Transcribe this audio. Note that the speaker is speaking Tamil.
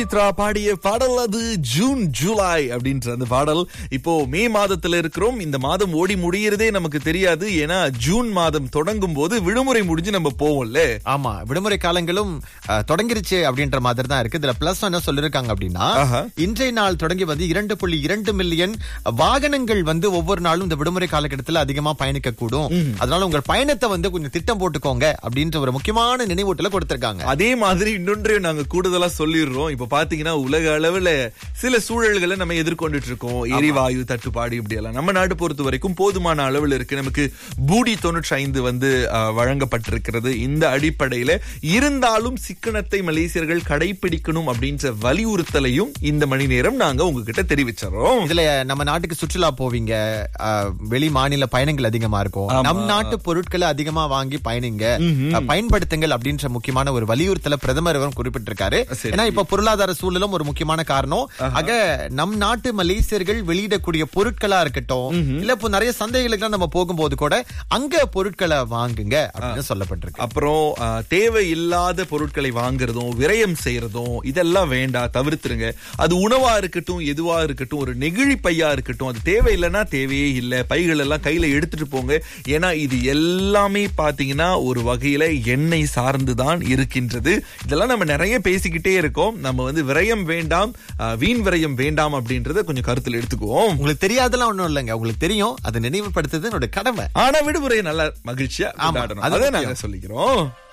சித்ரா பாடிய பாடல் அது ஜூன் ஜூலை அப்படின்ற அந்த பாடல். இப்போ மே மாதத்துல இருக்கிறோம். இந்த மாதம் ஓடி முடியறதே நமக்கு தெரியாது. ஏன்னா ஜூன் மாதம் தொடங்கும் போது விடுமுறை முடிஞ்சு நம்ம போவோம்ல. ஆமா, விடுமுறை காலங்களும் தொடங்கிருச்சு அப்படின்ற மாதிரி தான் இருக்கு. இதுல பிளஸ் என்ன சொல்லிருக்காங்க அப்படின்னா, இன்றைய நாள் தொடங்கி 2.2 மில்லியன் வாகனங்கள் ஒவ்வொரு நாளும் இந்த விடுமுறை காலகட்டத்தில் அதிகமா பயணிக்க கூடும். அதனால உங்கள் பயணத்தை கொஞ்சம் திட்டம் போட்டுக்கோங்க அப்படின்ற ஒரு முக்கியமான நினைவூட்டல கொடுத்திருக்காங்க. அதே மாதிரி இன்னொன்றையும் நாங்க கூடுதலா சொல்லிடுறோம். இப்ப பாத்தீங்கன்னா உலக அளவுல சில சூழல்களை நம்ம எதிர்கொண்டுட்டு இருக்கோம். எரிவாயு தட்டுப்பாடு இப்படி எல்லாம் நம்ம நாடு பொறுத்த வரைக்கும் போதுமான அளவில் இருக்கு. நமக்கு பூடி 95 வழங்கப்பட்டிருக்கிறது. இந்த அடிப்படையில இருந்தாலும் சிக்கனத்தை மலேசியர்கள் கடைபிடிக்கணும் அப்படின்ற வலியுறுத்தலையும் இந்த மணி நேரம் நாங்க உங்ககிட்ட தெரிவிச்சோம். இதுல நம்ம நாட்டுக்கு சுற்றுலா போவீங்க, வெளி மாநில பயணங்கள் அதிகமா இருக்கும், நம் நாட்டு பொருட்களை அதிகமா வாங்கி பயன்படுத்துங்கள் அப்படின்ற முக்கியமான ஒரு வலியுறுத்தலை பிரதமர் குறிப்பிட்டிருக்காரு. ஏன்னா இப்ப பொருளாதார சூழலும் ஒரு முக்கியமான காரணம். ஆக நம் நாட்டு மலேசியர்கள் வெளியிடக்கூடிய பொருட்களா இருக்கட்டும், இல்ல இப்போ நிறைய சந்தைகளுக்கு நம்ம போகும்போது கூட அங்க பொருட்களை வாங்குங்க அப்படின்னு சொல்லப்பட்டிருக்கு. அப்புறம் தேவையில்லாத பொருட்களை வாங்குறதும் விரயம் செய்யறதும் இதெல்லாம் வேண்டாம், தவிர்த்துருங்க. அது உணவா இருக்கட்டும், எதுவா இருக்கட்டும், ஒரு நெகிழி பையா இருக்கட்டும், அது தேவையில்லைன்னா தேவையே இல்லை, பைகள் எல்லாம் கையில எடுத்துட்டு போங்க. ஏன்னா இது எல்லாமே பாத்தீங்கன்னா ஒரு வகையில எண்ணெய் சார்ந்துதான் இருக்கின்றது. இதெல்லாம் நம்ம நிறைய பேசிக்கிட்டே இருக்கோம். நம்ம விரயம் வேண்டாம், வீண் விரயம் வேண்டாம் அப்படின்றத கொஞ்சம் கருத்தில் எடுத்துக்குவோம். உங்களுக்கு தெரியாதெல்லாம் ஒண்ணும் இல்லைங்க, உங்களுக்கு தெரியும். அதை நினைவுபடுத்துறது என்னோட கடமை. ஆனா விடுமுறை நல்ல மகிழ்ச்சியா அதை நாங்க சொல்லிக்கிறோம்.